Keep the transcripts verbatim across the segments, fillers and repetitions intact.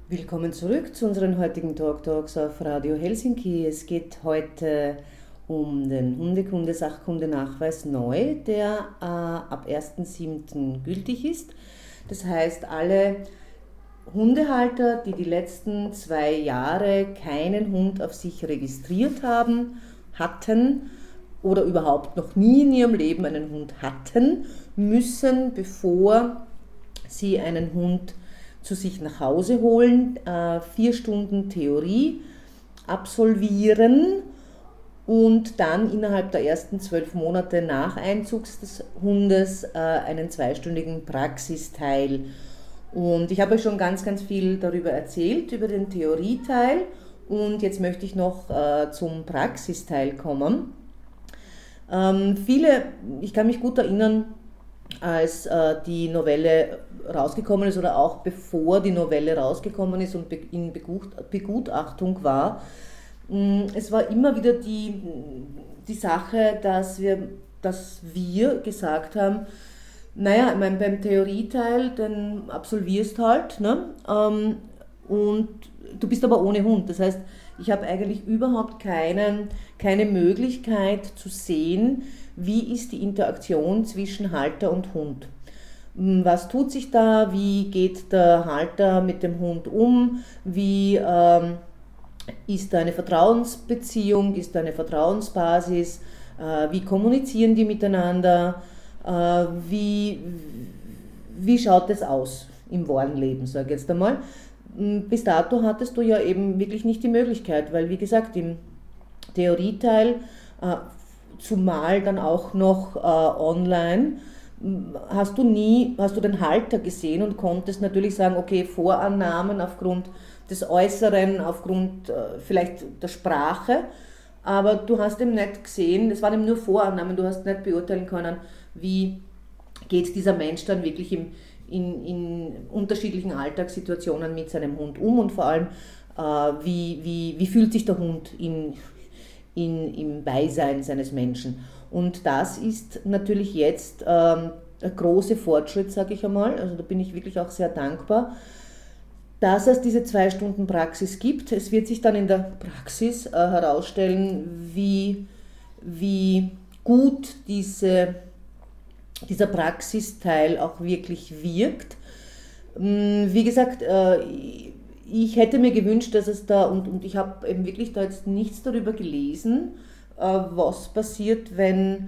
Willkommen zurück zu unseren heutigen Talk Talks auf Radio Helsinki. Es geht heute um den Hundekunde-Sachkunde-Nachweis neu, der äh, ab ersten siebten gültig ist. Das heißt, alle Hundehalter, die die letzten zwei Jahre keinen Hund auf sich registriert haben, hatten oder überhaupt noch nie in ihrem Leben einen Hund hatten, müssen, bevor sie einen Hund zu sich nach Hause holen, äh, vier Stunden Theorie absolvieren und dann innerhalb der ersten zwölf Monate nach Einzug des Hundes äh, einen zweistündigen Praxisteil. Und ich habe euch schon ganz, ganz viel darüber erzählt, über den Theorieteil, und jetzt möchte ich noch äh, zum Praxisteil kommen. Ähm, viele, ich kann mich gut erinnern, als äh, die Novelle rausgekommen ist oder auch bevor die Novelle rausgekommen ist und be- in Begut- Begutachtung war, mh, es war immer wieder die, die Sache, dass wir, dass wir gesagt haben, naja, ich meine, beim Theorieteil, den absolvierst halt, ne? ähm, und du bist aber ohne Hund. Das heißt, ich habe eigentlich überhaupt keinen, keine Möglichkeit zu sehen, wie ist die Interaktion zwischen Halter und Hund. Was tut sich da? Wie geht der Halter mit dem Hund um? Wie ähm, ist da eine Vertrauensbeziehung? Ist da eine Vertrauensbasis? Äh, wie kommunizieren die miteinander? Äh, wie, wie schaut es aus im wahren Leben, sage ich jetzt einmal. Bis dato hattest du ja eben wirklich nicht die Möglichkeit, weil wie gesagt, im Theorieteil, äh, zumal dann auch noch äh, online, hast du nie, hast du den Halter gesehen und konntest natürlich sagen, okay, Vorannahmen aufgrund des Äußeren, aufgrund äh, vielleicht der Sprache, aber du hast eben nicht gesehen, es waren eben nur Vorannahmen, du hast nicht beurteilen können, wie geht dieser Mensch dann wirklich im, in, in unterschiedlichen Alltagssituationen mit seinem Hund um und vor allem, äh, wie, wie, wie fühlt sich der Hund in, in, im Beisein seines Menschen. Und das ist natürlich jetzt ähm, ein großer Fortschritt, sage ich einmal, also da bin ich wirklich auch sehr dankbar, dass es diese zwei Stunden Praxis gibt. Es wird sich dann in der Praxis äh, herausstellen, wie, wie gut diese dieser Praxisteil auch wirklich wirkt. Wie gesagt, ich hätte mir gewünscht, dass es da, und, und ich habe eben wirklich da jetzt nichts darüber gelesen, was passiert, wenn,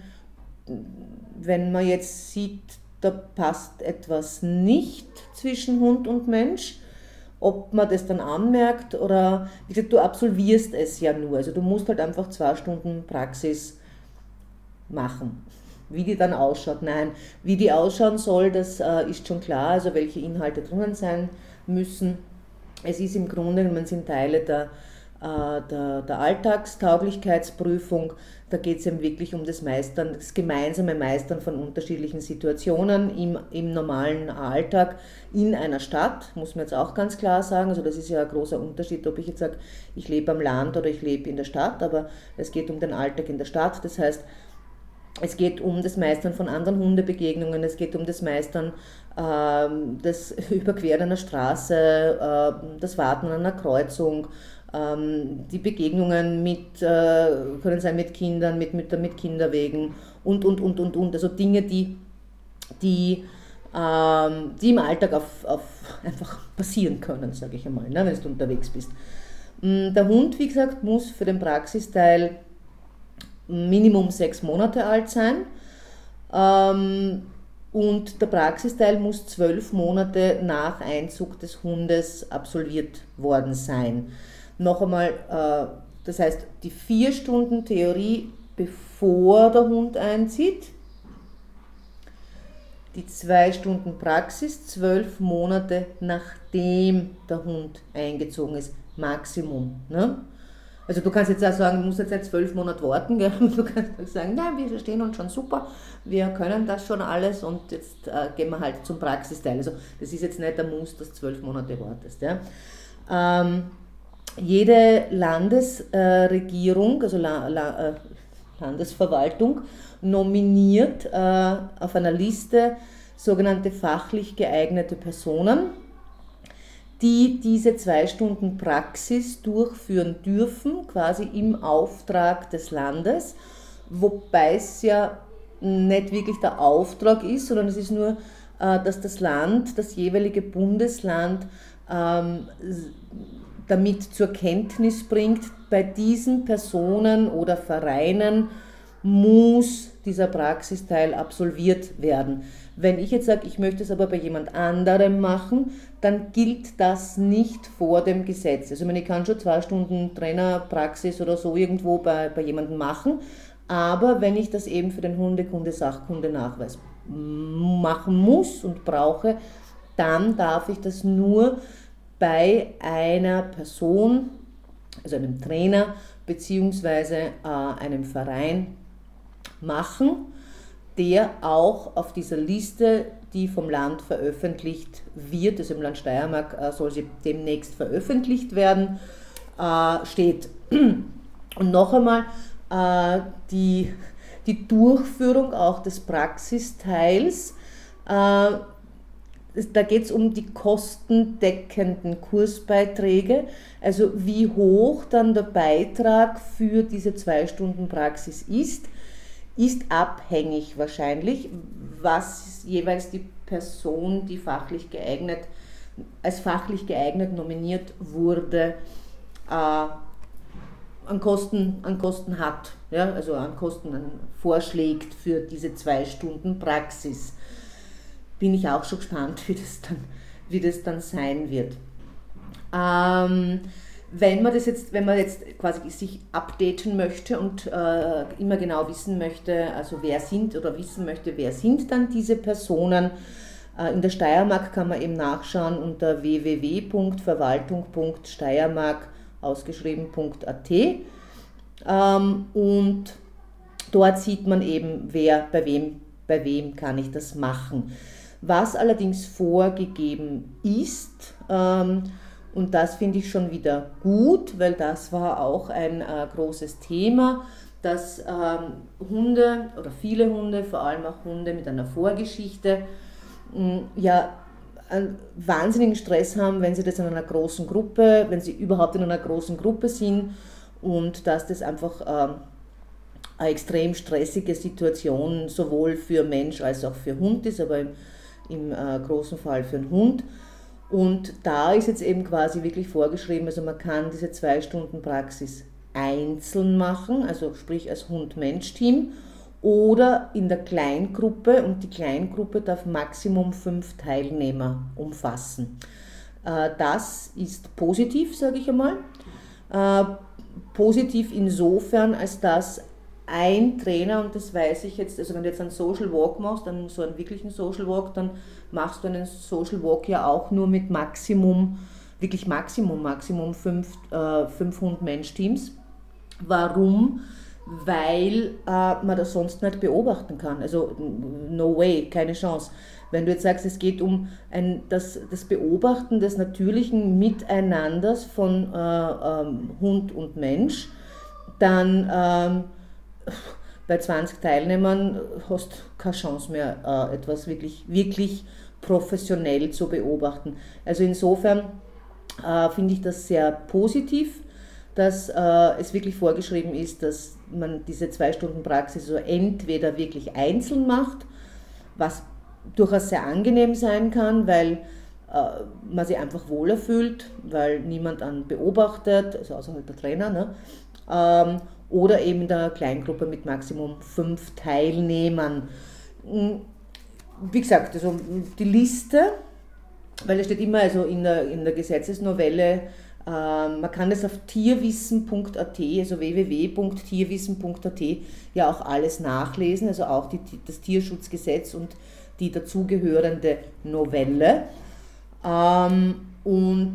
wenn man jetzt sieht, da passt etwas nicht zwischen Hund und Mensch, ob man das dann anmerkt oder, wie gesagt, du absolvierst es ja nur, also du musst halt einfach zwei Stunden Praxis machen. Wie die dann ausschaut, nein, wie die ausschauen soll, das äh, ist schon klar, also welche Inhalte drinnen sein müssen. Es ist im Grunde, man sind Teile der, äh, der, der Alltagstauglichkeitsprüfung, da geht es eben wirklich um das Meistern, das gemeinsame Meistern von unterschiedlichen Situationen im, im normalen Alltag in einer Stadt, muss man jetzt auch ganz klar sagen, also das ist ja ein großer Unterschied, ob ich jetzt sage, ich lebe am Land oder ich lebe in der Stadt, aber es geht um den Alltag in der Stadt, das heißt, es geht um das Meistern von anderen Hundebegegnungen, es geht um das Meistern äh, des Überqueren einer Straße, äh, das Warten an einer Kreuzung, äh, die Begegnungen mit, äh, können sein mit Kindern, mit Müttern, mit Kinderwegen und, und, und, und, und. Also Dinge, die, die, äh, die im Alltag auf, auf einfach passieren können, sage ich einmal, ne, wenn du unterwegs bist. Der Hund, wie gesagt, muss für den Praxisteil Minimum sechs Monate alt sein ähm, und der Praxisteil muss zwölf Monate nach Einzug des Hundes absolviert worden sein. Noch einmal, äh, das heißt, die vier Stunden Theorie, bevor der Hund einzieht, die zwei Stunden Praxis, zwölf Monate nachdem der Hund eingezogen ist, Maximum. Ne? Also du kannst jetzt auch sagen, du musst jetzt nicht zwölf Monate warten, gell? Du kannst sagen, nein, wir verstehen uns schon super, wir können das schon alles und jetzt äh, gehen wir halt zum Praxisteil. Also das ist jetzt nicht der Muss, dass du zwölf Monate wartest. Ja? Ähm, jede Landesregierung, äh, also La, La, äh, Landesverwaltung, nominiert äh, auf einer Liste sogenannte fachlich geeignete Personen, die diese zwei Stunden Praxis durchführen dürfen, quasi im Auftrag des Landes, wobei es ja nicht wirklich der Auftrag ist, sondern es ist nur, dass das Land, das jeweilige Bundesland ähm, damit zur Kenntnis bringt, bei diesen Personen oder Vereinen muss dieser Praxisteil absolviert werden. Wenn ich jetzt sage, ich möchte es aber bei jemand anderem machen, dann gilt das nicht vor dem Gesetz. Also ich, meine, ich kann schon zwei Stunden Trainerpraxis oder so irgendwo bei, bei jemandem machen, aber wenn ich das eben für den Hundekunde-Sachkunde-Nachweis machen muss und brauche, dann darf ich das nur bei einer Person, also einem Trainer bzw. äh, einem Verein machen, der auch auf dieser Liste, die vom Land veröffentlicht wird, also im Land Steiermark äh, soll sie demnächst veröffentlicht werden, äh, steht. Und noch einmal, äh, die, die Durchführung auch des Praxisteils, äh, da geht es um die kostendeckenden Kursbeiträge, also wie hoch dann der Beitrag für diese zwei Stunden Praxis ist, ist abhängig wahrscheinlich, was jeweils die Person, die fachlich geeignet, als fachlich geeignet nominiert wurde, äh, an Kosten, an Kosten hat, ja, also an Kosten an vorschlägt für diese zwei Stunden Praxis. Bin ich auch schon gespannt, wie das dann, wie das dann sein wird. Ähm, wenn man das jetzt, wenn man jetzt quasi sich updaten möchte und äh, immer genau wissen möchte, also wer sind oder wissen möchte, wer sind dann diese Personen, äh, in der Steiermark kann man eben nachschauen unter w w w punkt verwaltung punkt steiermark ausgeschrieben.at ähm, und dort sieht man eben, wer bei wem, bei wem kann ich das machen. Was allerdings vorgegeben ist, ähm, und das finde ich schon wieder gut, weil das war auch ein äh, großes Thema, dass ähm, Hunde oder viele Hunde, vor allem auch Hunde mit einer Vorgeschichte, mh, ja einen wahnsinnigen Stress haben, wenn sie das in einer großen Gruppe, wenn sie überhaupt in einer großen Gruppe sind und dass das einfach ähm, eine extrem stressige Situation sowohl für Mensch als auch für Hund ist, aber im, im äh, großen Fall für den Hund. Und da ist jetzt eben quasi wirklich vorgeschrieben, also man kann diese zwei Stunden Praxis einzeln machen, also sprich als Hund-Mensch-Team oder in der Kleingruppe, und die Kleingruppe darf Maximum fünf Teilnehmer umfassen. Das ist positiv, sage ich einmal. Positiv insofern, als dass ein Trainer, und das weiß ich jetzt, also wenn du jetzt einen Social Walk machst, dann so einen wirklichen Social Walk, dann machst du einen Social Walk ja auch nur mit Maximum, wirklich Maximum, Maximum fünf, äh, fünf Hund-Mensch-Teams. Warum? Weil äh, man das sonst nicht beobachten kann. Also no way, keine Chance. Wenn du jetzt sagst, es geht um ein, das, das Beobachten des natürlichen Miteinanders von äh, ähm, Hund und Mensch, dann ähm, bei zwanzig Teilnehmern hast du keine Chance mehr, äh, etwas wirklich, wirklich professionell zu beobachten. Also insofern äh, finde ich das sehr positiv, dass äh, es wirklich vorgeschrieben ist, dass man diese zwei Stunden Praxis so entweder wirklich einzeln macht, was durchaus sehr angenehm sein kann, weil äh, man sich einfach wohler fühlt, weil niemand an beobachtet, also außer halt der Trainer, ne? ähm, oder eben in der Kleingruppe mit Maximum fünf Teilnehmern. Wie gesagt, also die Liste, weil es steht immer also in der, in der Gesetzesnovelle, äh, man kann das auf tierwissen punkt a t, also w w w punkt tierwissen punkt a t, ja auch alles nachlesen, also auch die, das Tierschutzgesetz und die dazugehörende Novelle. Ähm, und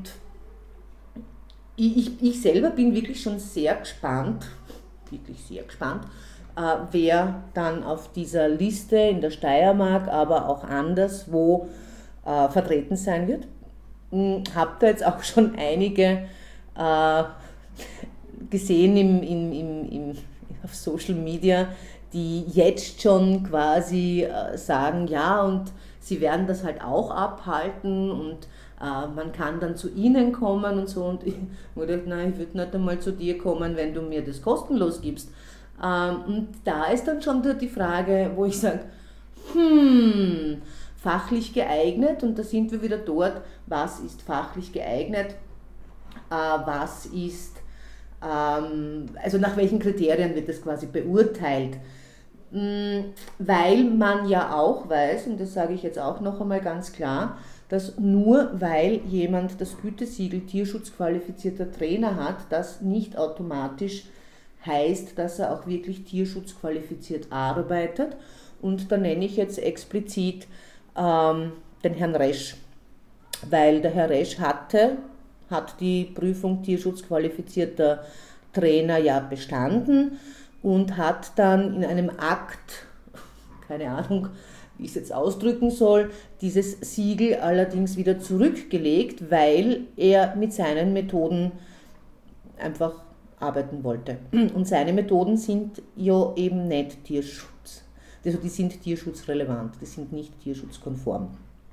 ich, ich selber bin wirklich schon sehr gespannt, wirklich sehr gespannt, äh, wer dann auf dieser Liste in der Steiermark, aber auch anderswo äh, vertreten sein wird. Habe da jetzt auch schon einige äh, gesehen im, im, im, im, auf Social Media, die jetzt schon quasi äh, sagen, ja, und sie werden das halt auch abhalten und äh, man kann dann zu ihnen kommen und so. Und ich habe gedacht, nein, ich würde nicht einmal zu dir kommen, wenn du mir das kostenlos gibst. Ähm, und da ist dann schon die Frage, wo ich sage, hm, fachlich geeignet, und da sind wir wieder dort, was ist fachlich geeignet, äh, was ist, ähm, also nach welchen Kriterien wird das quasi beurteilt. Weil man ja auch weiß, und das sage ich jetzt auch noch einmal ganz klar, dass nur weil jemand das Gütesiegel tierschutzqualifizierter Trainer hat, das nicht automatisch heißt, dass er auch wirklich tierschutzqualifiziert arbeitet. Und da nenne ich jetzt explizit ähm, den Herrn Resch, weil der Herr Resch hatte, hat die Prüfung tierschutzqualifizierter Trainer ja bestanden und hat dann in einem Akt, keine Ahnung, wie ich es jetzt ausdrücken soll, dieses Siegel allerdings wieder zurückgelegt, weil er mit seinen Methoden einfach arbeiten wollte. Und seine Methoden sind ja eben nicht Tierschutz. Also die sind tierschutzrelevant, die sind nicht tierschutzkonform.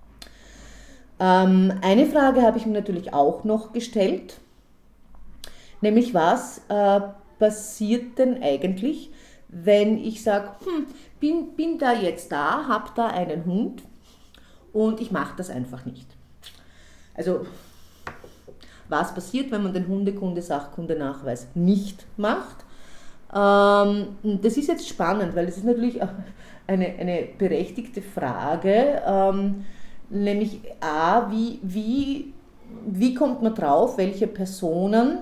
Ähm, eine Frage habe ich mir natürlich auch noch gestellt, nämlich was äh, passiert denn eigentlich, wenn ich sage, hm, bin, bin da jetzt da, habe da einen Hund und ich mache das einfach nicht. Also was passiert, wenn man den Hundekunde-Sachkunde-Nachweis nicht macht? Ähm, das ist jetzt spannend, weil das ist natürlich eine, eine berechtigte Frage, ähm, nämlich a, wie, wie, wie kommt man drauf, welche Personen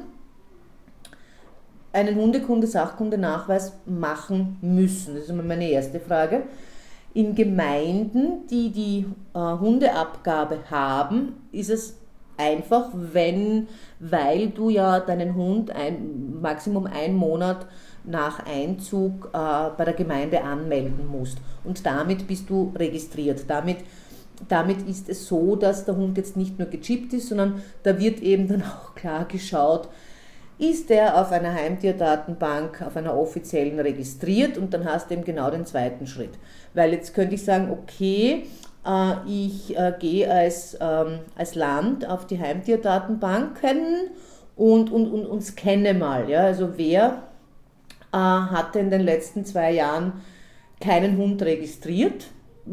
einen Hundekunde-Sachkunde-Nachweis machen müssen? Das ist immer meine erste Frage. In Gemeinden, die die äh, Hundeabgabe haben, ist es einfach, wenn, weil du ja deinen Hund ein, Maximum einen Monat nach Einzug äh, bei der Gemeinde anmelden musst. Und damit bist du registriert. Damit, damit ist es so, dass der Hund jetzt nicht nur gechippt ist, sondern da wird eben dann auch klar geschaut, ist er auf einer Heimtierdatenbank, auf einer offiziellen registriert, und dann hast du eben genau den zweiten Schritt. Weil jetzt könnte ich sagen, okay, äh, ich äh, gehe als, ähm, als Land auf die Heimtierdatenbanken und, und, und, und scanne mal. Ja? Also wer äh, hatte in den letzten zwei Jahren keinen Hund registriert?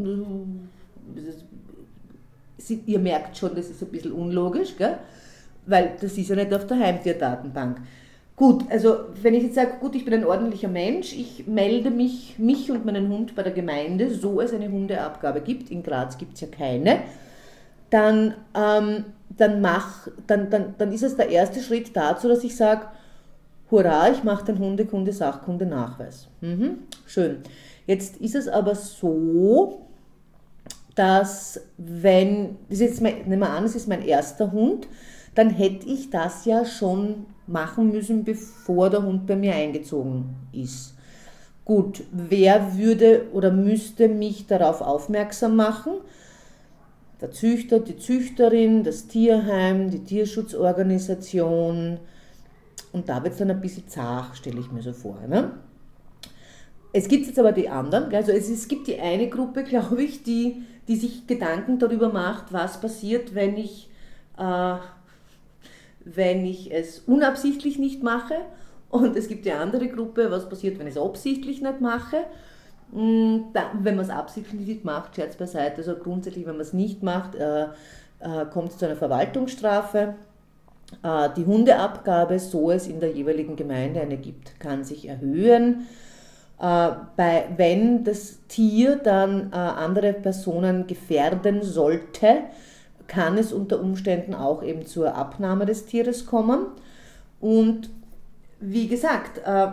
Ihr merkt schon, das ist ein bisschen unlogisch, gell? Weil das ist ja nicht auf der Heimtierdatenbank. Gut, also wenn ich jetzt sage, gut, ich bin ein ordentlicher Mensch, ich melde mich, mich und meinen Hund bei der Gemeinde, so es eine Hundeabgabe gibt, in Graz gibt es ja keine, dann, ähm, dann, mach, dann, dann, dann ist es der erste Schritt dazu, dass ich sage, hurra, ich mache den Hundekunde-Sachkunde-Nachweis. Mhm, schön. Jetzt ist es aber so, dass wenn, das ist jetzt mein, nehmen wir an, es ist mein erster Hund, dann hätte ich das ja schon machen müssen, bevor der Hund bei mir eingezogen ist. Gut, wer würde oder müsste mich darauf aufmerksam machen? Der Züchter, die Züchterin, das Tierheim, die Tierschutzorganisation. Und da wird es dann ein bisschen zart, stelle ich mir so vor. Ne? Es gibt jetzt aber die anderen, also es, es gibt die eine Gruppe, glaube ich, die, die sich Gedanken darüber macht, was passiert, wenn ich... Äh, wenn ich es unabsichtlich nicht mache, und es gibt die andere Gruppe, was passiert, wenn ich es absichtlich nicht mache. Da, wenn man es absichtlich nicht macht, Scherz beiseite, also grundsätzlich, wenn man es nicht macht, äh, äh, kommt es zu einer Verwaltungsstrafe. Äh, die Hundeabgabe, so es in der jeweiligen Gemeinde eine gibt, kann sich erhöhen. Äh, bei, wenn das Tier dann äh, andere Personen gefährden sollte, kann es unter Umständen auch eben zur Abnahme des Tieres kommen. Und wie gesagt, äh,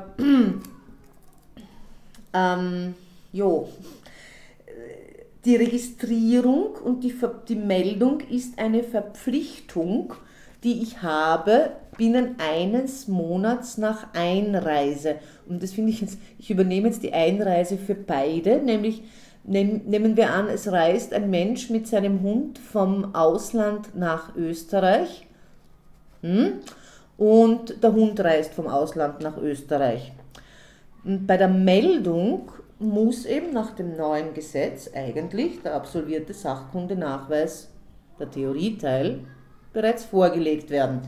ähm, jo, die Registrierung und die, die Meldung ist eine Verpflichtung, die ich habe binnen eines Monats nach Einreise. Und das finde ich jetzt, ich übernehme jetzt die Einreise für beide, nämlich nehmen wir an, es reist ein Mensch mit seinem Hund vom Ausland nach Österreich, hm? Und der Hund reist vom Ausland nach Österreich. Und bei der Meldung muss eben nach dem neuen Gesetz eigentlich der absolvierte Sachkundenachweis der Theorieteil, bereits vorgelegt werden.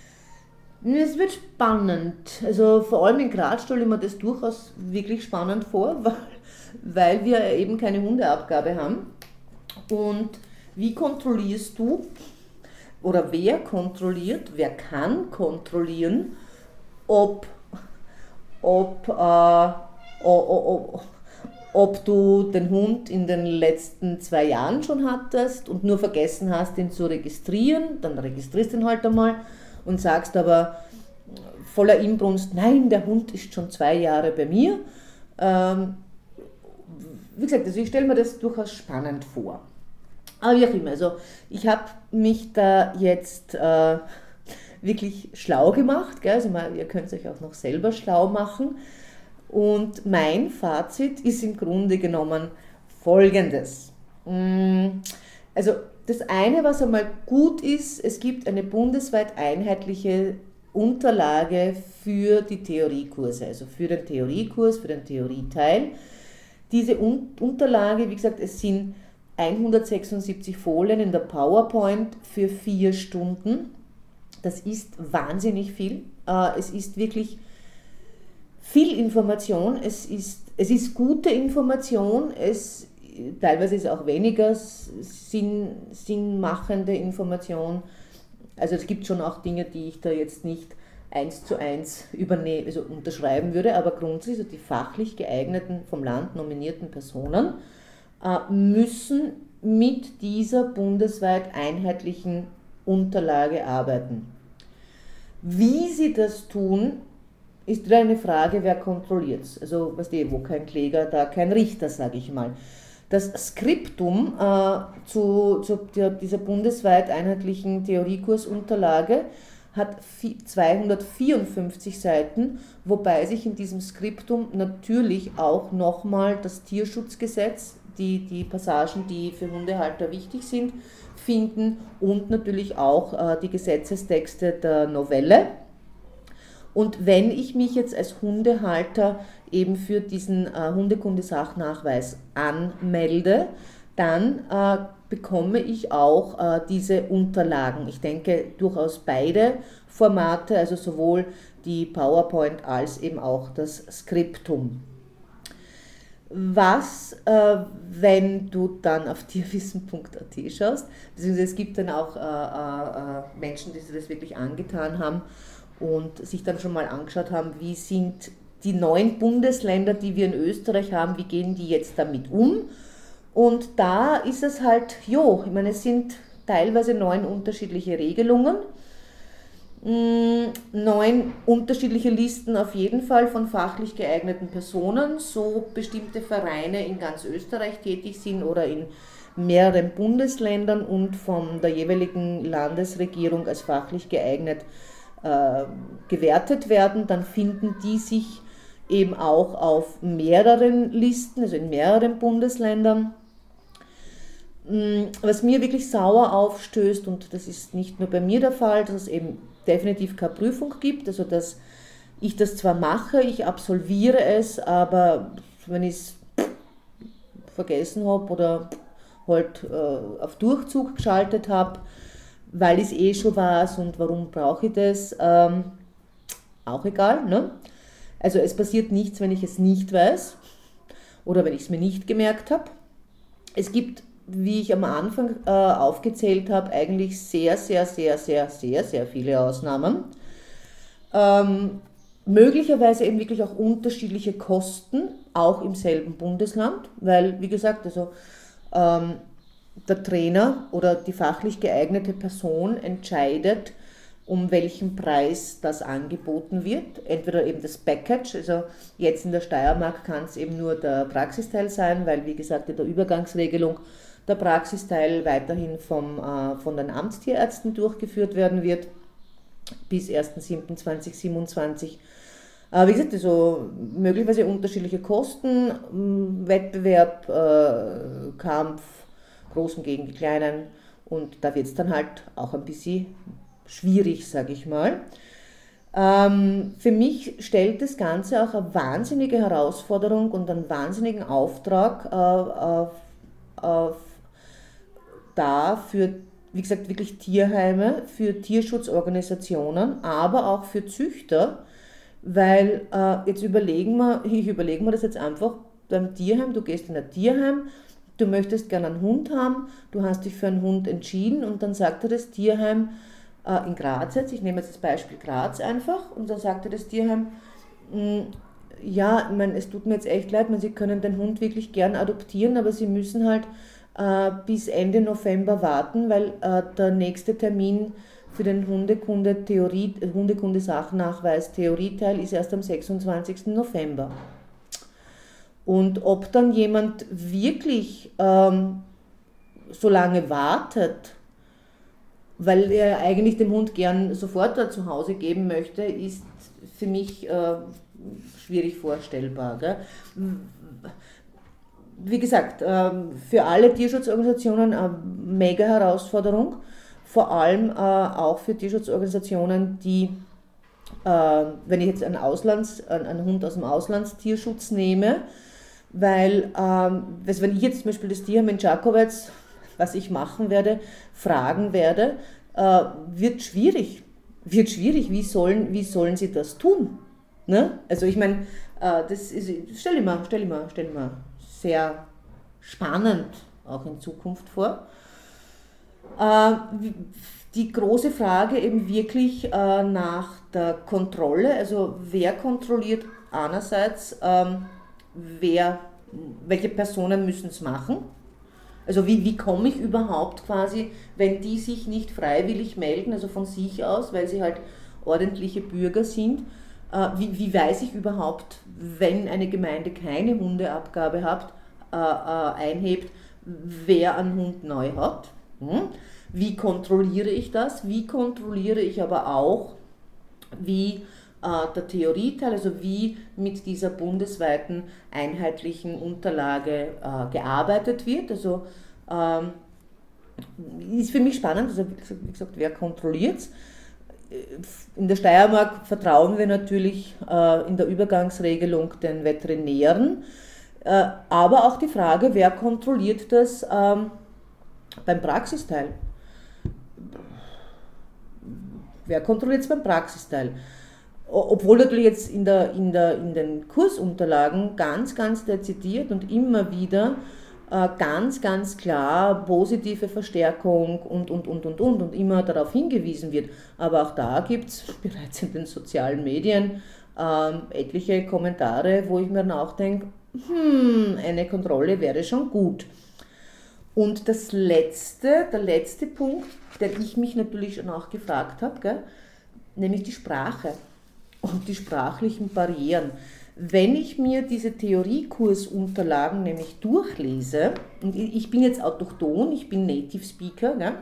Es wird spannend. Also vor allem in Graz stelle ich mir das durchaus wirklich spannend vor, weil, weil wir eben keine Hundeabgabe haben. Und wie kontrollierst du, oder wer kontrolliert, wer kann kontrollieren, ob, ob, äh, ob, ob, ob du den Hund in den letzten zwei Jahren schon hattest und nur vergessen hast, ihn zu registrieren, dann registrierst du ihn halt einmal und sagst aber voller Inbrunst, nein, der Hund ist schon zwei Jahre bei mir. Ähm, wie gesagt, also ich stelle mir das durchaus spannend vor. Aber wie auch immer, also ich habe mich da jetzt äh, wirklich schlau gemacht, gell? Also mal, ihr könnt euch auch noch selber schlau machen. Und mein Fazit ist im Grunde genommen folgendes. Also das eine, was einmal gut ist, es gibt eine bundesweit einheitliche Unterlage für die Theoriekurse, also für den Theoriekurs, für den Theorieteil. Diese Unterlage, wie gesagt, es sind hundertsechsundsiebzig Folien in der PowerPoint für vier Stunden. Das ist wahnsinnig viel. Es ist wirklich viel Information. Es ist, es ist gute Information. Es, teilweise ist auch weniger sinn, sinnmachende Information. Also es gibt schon auch Dinge, die ich da jetzt nicht eins zu eins übernehmen, also unterschreiben würde, aber grundsätzlich also die fachlich geeigneten, vom Land nominierten Personen müssen mit dieser bundesweit einheitlichen Unterlage arbeiten. Wie sie das tun, ist wieder eine Frage, wer kontrolliert es. Also, weißt du, wo kein Kläger, da kein Richter, sage ich mal. Das Skriptum äh, zu, zu der, dieser bundesweit einheitlichen Theoriekursunterlage hat zweihundertvierundfünfzig Seiten, wobei sich in diesem Skriptum natürlich auch nochmal das Tierschutzgesetz, die, die Passagen, die für Hundehalter wichtig sind, finden und natürlich auch äh, die Gesetzestexte der Novelle. Und wenn ich mich jetzt als Hundehalter eben für diesen äh, Hundekundesachnachweis anmelde, dann äh, bekomme ich auch äh, diese Unterlagen. Ich denke durchaus beide Formate, also sowohl die PowerPoint als eben auch das Skriptum. Was, äh, wenn du dann auf tierwissen punkt a t schaust, beziehungsweise es gibt dann auch äh, äh, Menschen, die sich das wirklich angetan haben und sich dann schon mal angeschaut haben, wie sind die neuen Bundesländer, die wir in Österreich haben, wie gehen die jetzt damit um? Und da ist es halt, jo, ich meine, es sind teilweise neun unterschiedliche Regelungen, neun unterschiedliche Listen auf jeden Fall von fachlich geeigneten Personen, so bestimmte Vereine in ganz Österreich tätig sind oder in mehreren Bundesländern und von der jeweiligen Landesregierung als fachlich geeignet äh, gewertet werden, dann finden die sich eben auch auf mehreren Listen, also in mehreren Bundesländern. Was mir wirklich sauer aufstößt, und das ist nicht nur bei mir der Fall, dass es eben definitiv keine Prüfung gibt, also dass ich das zwar mache, ich absolviere es, aber wenn ich es vergessen habe oder halt äh, auf Durchzug geschaltet habe, weil ich es eh schon weiß und warum brauche ich das, ähm, auch egal, ne? Also es passiert nichts, wenn ich es nicht weiß oder wenn ich es mir nicht gemerkt habe. Es gibt, wie ich am Anfang äh, aufgezählt habe, eigentlich sehr, sehr, sehr, sehr, sehr, sehr viele Ausnahmen. Ähm, möglicherweise eben wirklich auch unterschiedliche Kosten, auch im selben Bundesland, weil, wie gesagt, also ähm, der Trainer oder die fachlich geeignete Person entscheidet, um welchen Preis das angeboten wird. Entweder eben das Package, also jetzt in der Steiermark kann es eben nur der Praxisteil sein, weil, wie gesagt, in der Übergangsregelung der Praxisteil weiterhin vom, äh, von den Amtstierärzten durchgeführt werden wird, bis erster siebter zweitausendsiebenundzwanzig. Äh, wie gesagt, also möglicherweise unterschiedliche Kosten, Wettbewerb, äh, Kampf, Großen gegen die Kleinen, und da wird es dann halt auch ein bisschen schwierig, sage ich mal. Ähm, für mich stellt das Ganze auch eine wahnsinnige Herausforderung und einen wahnsinnigen Auftrag äh, auf, auf, dar für wie gesagt, wirklich Tierheime, für Tierschutzorganisationen, aber auch für Züchter, weil äh, jetzt überlegen wir, ich überlege mir das jetzt einfach beim Tierheim, du gehst in ein Tierheim, du möchtest gerne einen Hund haben, du hast dich für einen Hund entschieden und dann sagt dir das Tierheim äh, in Graz jetzt, ich nehme jetzt das Beispiel Graz einfach, und dann sagt dir das Tierheim, mh, ja, ich meine, es tut mir jetzt echt leid, man, Sie können den Hund wirklich gern adoptieren, aber Sie müssen halt äh, bis Ende November warten, weil äh, der nächste Termin für den Hundekunde Theorie, Hundekunde Sachnachweis Theorieteil ist erst am sechsundzwanzigsten November. Und ob dann jemand wirklich ähm, so lange wartet, weil er eigentlich dem Hund gern sofort da zu Hause geben möchte, ist für mich äh, schwierig vorstellbar. Gell? Wie gesagt, äh, für alle Tierschutzorganisationen eine mega Herausforderung, vor allem äh, auch für Tierschutzorganisationen, die, äh, wenn ich jetzt einen, Auslands-, einen Hund aus dem Auslandstierschutz nehme, weil, ähm, wenn ich jetzt zum Beispiel das Tierheim in Čakovec, was ich machen werde, fragen werde, äh, wird schwierig. Wird schwierig, wie sollen, wie sollen sie das tun? Ne? Also ich meine, äh, das ist, stell ich mir, stell ich mir, stell ich mir sehr spannend auch in Zukunft vor. Äh, die große Frage eben wirklich äh, nach der Kontrolle, also wer kontrolliert einerseits, ähm, wer, welche Personen müssen es machen. Also wie, wie komme ich überhaupt quasi, wenn die sich nicht freiwillig melden, also von sich aus, weil sie halt ordentliche Bürger sind, äh, wie, wie weiß ich überhaupt, wenn eine Gemeinde keine Hundeabgabe hat, äh, äh, einhebt, wer einen Hund neu hat. Hm? Wie kontrolliere ich das? Wie kontrolliere ich aber auch, wie äh, der Theorieteil, also wie mit dieser bundesweiten einheitlichen Unterlage äh, gearbeitet wird. Also ähm, ist für mich spannend, also wie gesagt, wie gesagt wer kontrolliert es? In der Steiermark vertrauen wir natürlich äh, in der Übergangsregelung den Veterinären, äh, aber auch die Frage, wer kontrolliert das ähm, beim Praxisteil? Wer kontrolliert es beim Praxisteil? Obwohl natürlich jetzt in, der, in, der, in den Kursunterlagen ganz, ganz dezidiert und immer wieder äh, ganz, ganz klar positive Verstärkung und, und, und, und, und, und immer darauf hingewiesen wird. Aber auch da gibt es bereits in den sozialen Medien ähm, etliche Kommentare, wo ich mir dann auch denke, hm, eine Kontrolle wäre schon gut. Und das letzte, der letzte Punkt, den ich mich natürlich schon auch gefragt habe, gell, nämlich die Sprache und die sprachlichen Barrieren. Wenn ich mir diese Theoriekursunterlagen nämlich durchlese, und ich bin jetzt autochton, ich bin Native Speaker, gell,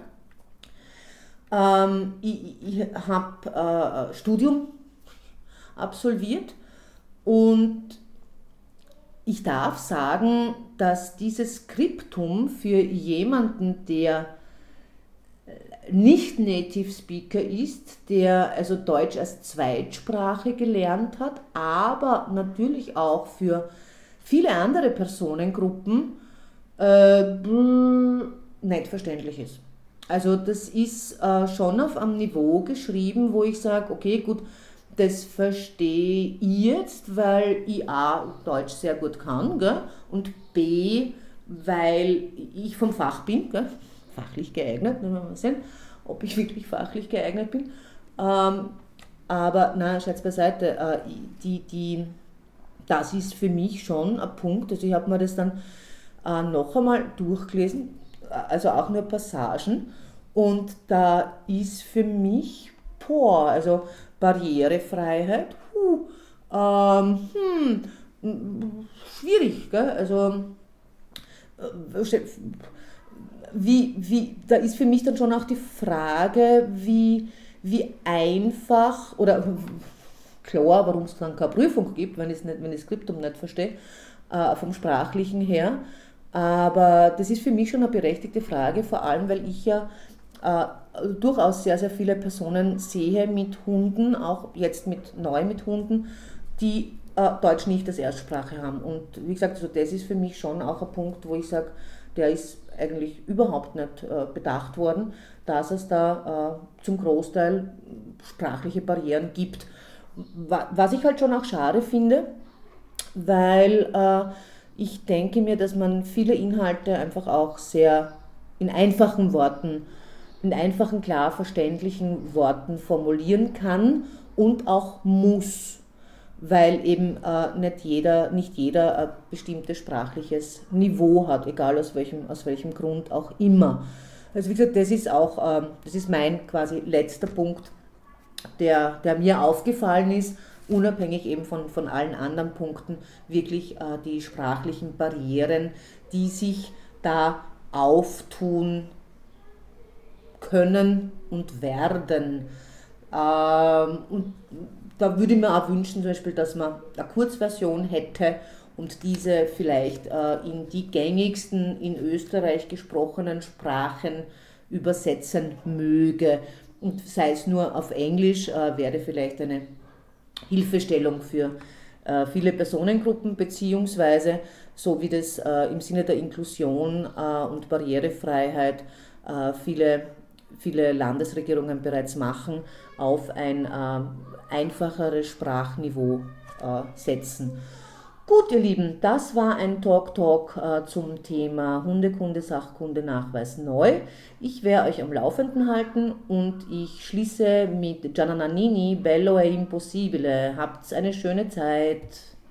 ähm, ich, ich habe äh, Studium absolviert und ich darf sagen, dass dieses Skriptum für jemanden, der nicht Native Speaker ist, der also Deutsch als Zweitsprache gelernt hat, aber natürlich auch für viele andere Personengruppen äh, nicht verständlich ist. Also das ist äh, schon auf einem Niveau geschrieben, wo ich sage, okay, gut, das verstehe ich jetzt, weil ich A, Deutsch sehr gut kann, gell? Und B, weil ich vom Fach bin, gell? Fachlich geeignet, wenn wir mal sehen, ob ich wirklich fachlich geeignet bin. Ähm, aber nein, Scherz beiseite, äh, die, die, das ist für mich schon ein Punkt, also ich habe mir das dann äh, noch einmal durchgelesen, also auch nur Passagen, und da ist für mich, boah, also Barrierefreiheit, huh, ähm, hm, schwierig, gell? Also äh, wie, wie, da ist für mich dann schon auch die Frage, wie, wie einfach, oder klar, warum es dann keine Prüfung gibt, wenn ich es nicht, wenn ich das Skriptum nicht verstehe, äh, vom Sprachlichen her, aber das ist für mich schon eine berechtigte Frage, vor allem, weil ich ja äh, durchaus sehr, sehr viele Personen sehe mit Hunden, auch jetzt mit neu mit Hunden, die äh, Deutsch nicht als Erstsprache haben. Und wie gesagt, also das ist für mich schon auch ein Punkt, wo ich sage, der ist eigentlich überhaupt nicht äh, bedacht worden, dass es da äh, zum Großteil sprachliche Barrieren gibt. Was ich halt schon auch schade finde, weil äh, ich denke mir, dass man viele Inhalte einfach auch sehr in einfachen Worten, in einfachen, klar verständlichen Worten formulieren kann und auch muss, weil eben äh, nicht jeder, nicht jeder ein bestimmtes sprachliches Niveau hat, egal aus welchem, aus welchem Grund auch immer. Also wie gesagt, das ist auch, äh, das ist mein quasi letzter Punkt, der, der mir aufgefallen ist, unabhängig eben von, von allen anderen Punkten, wirklich äh, die sprachlichen Barrieren, die sich da auftun können und werden. Ähm, und da würde ich mir auch wünschen, zum Beispiel, dass man eine Kurzversion hätte und diese vielleicht äh, in die gängigsten in Österreich gesprochenen Sprachen übersetzen möge. Und sei es nur auf Englisch, äh, wäre vielleicht eine Hilfestellung für äh, viele Personengruppen, beziehungsweise, so wie das äh, im Sinne der Inklusion äh, und Barrierefreiheit äh, viele, viele Landesregierungen bereits machen, auf ein äh, einfacheres Sprachniveau äh, setzen. Gut, ihr Lieben, das war ein Talk-Talk äh, zum Thema Hundekunde, Sachkunde, Nachweis neu. Ich werde euch am Laufenden halten und ich schließe mit Gianna Nannini, Bello è impossibile. Habt eine schöne Zeit.